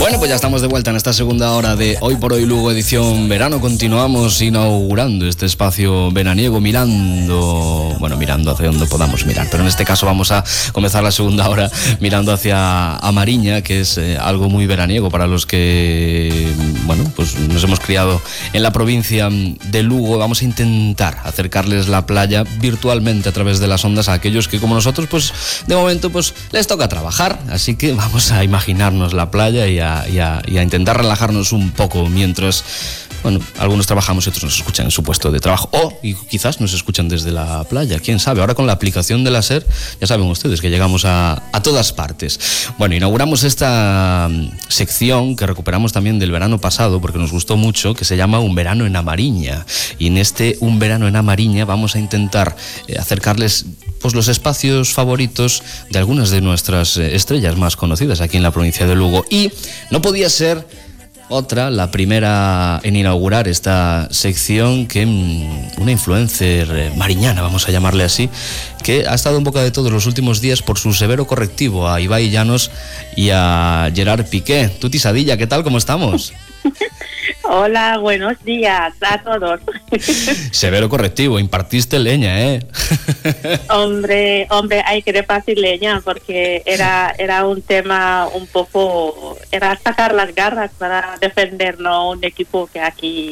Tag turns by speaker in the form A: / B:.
A: Bueno, pues ya estamos de vuelta en esta segunda hora de Hoy por Hoy Lugo edición verano. Continuamos inaugurando este espacio veraniego mirando hacia donde podamos mirar, pero en este caso vamos a comenzar la segunda hora mirando hacia Amariña, que es algo muy veraniego para los que, pues nos hemos criado en la provincia de Lugo. Vamos a intentar acercarles la playa virtualmente a través de las ondas a aquellos que, como nosotros, pues de momento pues les toca trabajar, así que vamos a imaginarnos la playa y a intentar relajarnos un poco mientras, algunos trabajamos y otros nos escuchan en su puesto de trabajo, y quizás nos escuchan desde la playa, quién sabe. Ahora con la aplicación de la SER, ya saben ustedes que llegamos a todas partes. Bueno, inauguramos esta sección que recuperamos también del verano pasado porque nos gustó mucho, que se llama Un verano en Amariña, y en este Un verano en Amariña vamos a intentar acercarles pues los espacios favoritos de algunas de nuestras estrellas más conocidas aquí en la provincia de Lugo. Y no podía ser otra, la primera en inaugurar esta sección, que una influencer mariñana, vamos a llamarle así, que ha estado en boca de todos los últimos días por su severo correctivo a Ibai Llanos y a Gerard Piqué. Tuti Sadilla, ¿qué tal? ¿Cómo estamos?
B: Hola, buenos días a todos.
A: Severo correctivo, impartiste leña, ¿eh?
B: Hombre, hay que repartir leña porque era un tema un poco, era sacar las garras para defendernos un equipo que aquí